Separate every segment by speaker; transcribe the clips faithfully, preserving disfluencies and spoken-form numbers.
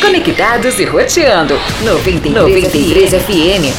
Speaker 1: Conectados e roteando. noventa e três F M.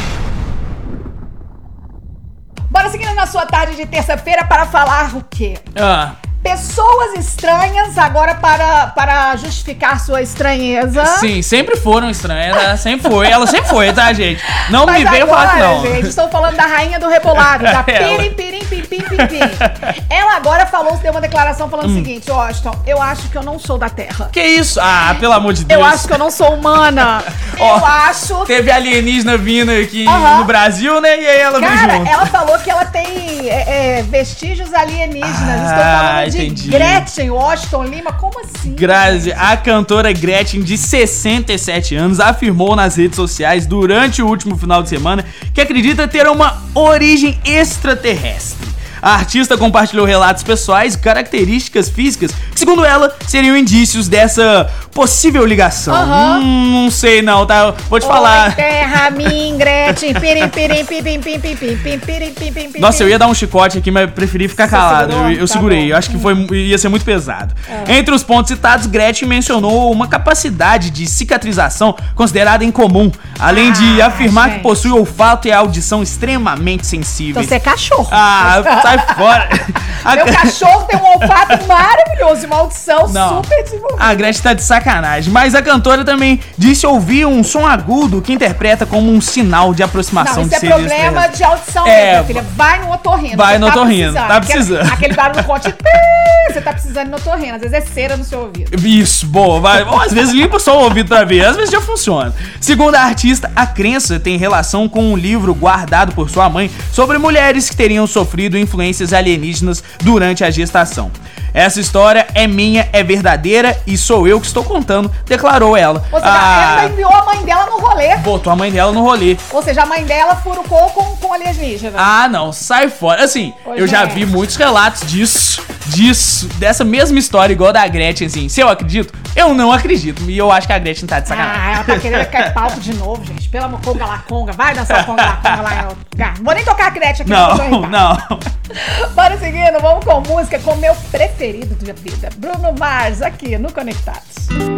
Speaker 2: Bora seguindo na sua tarde de terça-feira para falar o quê?
Speaker 3: Ah.
Speaker 2: Pessoas estranhas agora para, para justificar sua estranheza.
Speaker 3: Sim, sempre foram estranhas, ela sempre foi, ela sempre foi, tá, gente? Não
Speaker 2: Mas
Speaker 3: me veio
Speaker 2: agora,
Speaker 3: falar que não.
Speaker 2: gente, estou falando da rainha do rebolado, da
Speaker 3: Ela.
Speaker 2: pirim, pirim, pim, pim, pim, pim. Ela agora falou, deu uma declaração falando
Speaker 3: Hum.
Speaker 2: o seguinte, Washington, eu acho que eu não sou da Terra.
Speaker 3: Que isso? Ah, pelo amor de Deus.
Speaker 2: Eu acho que eu não sou humana.
Speaker 3: Ó,
Speaker 2: eu acho...
Speaker 3: Teve alienígena vindo aqui
Speaker 2: Aham.
Speaker 3: no Brasil, né? E aí ela veio
Speaker 2: Cara,
Speaker 3: junto.
Speaker 2: ela falou que ela tem é, é, vestígios alienígenas.
Speaker 3: Ah,
Speaker 2: Estou falando de
Speaker 3: entendi.
Speaker 2: Gretchen Washington Lima. Como assim?
Speaker 3: Grazi, a cantora Gretchen, de sessenta e sete anos, afirmou nas redes sociais durante o último final de semana que acredita ter uma origem extraterrestre. A artista compartilhou relatos pessoais e características físicas que, segundo ela, seriam indícios dessa possível ligação.
Speaker 2: Aham.
Speaker 3: Hum, não sei não, tá? Vou te
Speaker 2: Oi,
Speaker 3: falar.
Speaker 2: terra, mim, Gretchen. Pirim, pirim, pim, pim, pim, pim, pim, pim, pirim, pim, pim, pim.
Speaker 3: Nossa, eu ia dar um chicote aqui, mas preferi ficar
Speaker 2: Você
Speaker 3: calado.
Speaker 2: segurou?
Speaker 3: Eu, eu
Speaker 2: Tá
Speaker 3: segurei.
Speaker 2: bom.
Speaker 3: Eu acho que foi, ia ser muito pesado. Entre os pontos citados, Gretchen mencionou uma capacidade de cicatrização considerada incomum, além de
Speaker 2: Ah,
Speaker 3: afirmar
Speaker 2: gente.
Speaker 3: que possui olfato e audição extremamente
Speaker 2: Então
Speaker 3: sensíveis.
Speaker 2: você é cachorro.
Speaker 3: Ah, sai fora. A-
Speaker 2: Meu cachorro tem um olfato maravilhoso e uma audição
Speaker 3: Não.
Speaker 2: super desenvolvida.
Speaker 3: A Gretchen tá de sacanagem, mas a cantora também disse ouvir um som agudo que interpreta como um sinal de aproximação
Speaker 2: Não, isso
Speaker 3: de
Speaker 2: é
Speaker 3: seres
Speaker 2: problema
Speaker 3: extraterrestres.
Speaker 2: de audição,
Speaker 3: É,
Speaker 2: mesmo, minha filha. Vai no otorrino.
Speaker 3: vai
Speaker 2: você
Speaker 3: no otorrino,
Speaker 2: precisando.
Speaker 3: tá
Speaker 2: Aquele-
Speaker 3: precisando.
Speaker 2: Aquele barulho conte. Você tá precisando no otorrino. Às vezes é cera no seu ouvido.
Speaker 3: Isso, boa, vai. Bom, às vezes limpa só o ouvido pra ver, às vezes já funciona. Segundo a artista, a crença tem relação com um livro guardado por sua mãe sobre mulheres que teriam sofrido influências alienígenas durante a gestação. Essa história é minha, é verdadeira e sou eu que estou contando, declarou ela.
Speaker 2: Ou seja, ela
Speaker 3: Ah,
Speaker 2: enviou a mãe dela no rolê.
Speaker 3: botou a mãe dela no rolê.
Speaker 2: Ou seja, a mãe dela furucou com, com alienígena.
Speaker 3: Ah, não, sai fora. Assim,
Speaker 2: Ô,
Speaker 3: eu já
Speaker 2: gente.
Speaker 3: vi muitos relatos disso, disso, dessa mesma história igual da Gretchen, assim. Se eu acredito, eu não acredito. E eu acho que a Gretchen tá de sacanagem.
Speaker 2: Ah, ela tá querendo cair palco de novo, gente. Pelo amor, conga lá, conga. Vai dançar o conga lá, conga lá. em outro lugar. Não vou nem tocar a Gretchen aqui.
Speaker 3: Não,
Speaker 2: vou irritar.
Speaker 3: não.
Speaker 2: Bora seguindo, vamos com música com o meu preferido da vida. Bruno Mars, aqui no Conectados.